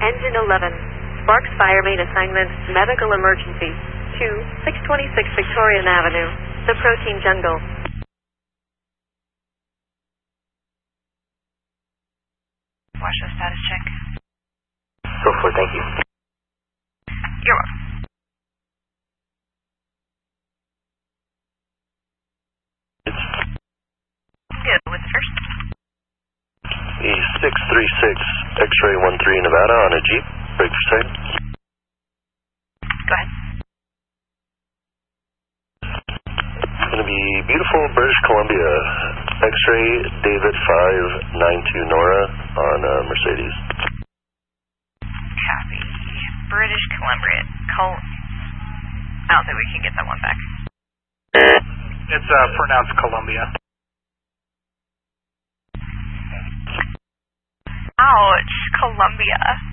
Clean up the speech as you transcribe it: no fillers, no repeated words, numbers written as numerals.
Engine 11. Sparks Fire Main Assignment, Medical Emergency. 626 Victorian Avenue, the Protein Jungle. Watch the status check. Go for it, thank you. You're welcome. Good, what's first? E636 X-ray 13 Nevada on a Jeep. Break for sight. Go ahead. It's going to be beautiful British Columbia. X-ray David 592 Nora on Mercedes. Copy. British Columbia. I don't think we can get that one back. It's pronounced Columbia. Ouch, Columbia.